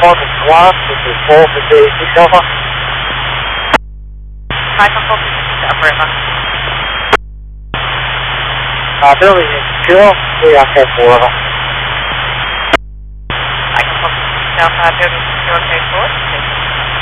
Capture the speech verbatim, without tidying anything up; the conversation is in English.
Martin Squad, this is four for J C Alpha. five one four six Alpha Lima. Uh, building is secure, we are code four over. five one four six Alpha, building secure, code four.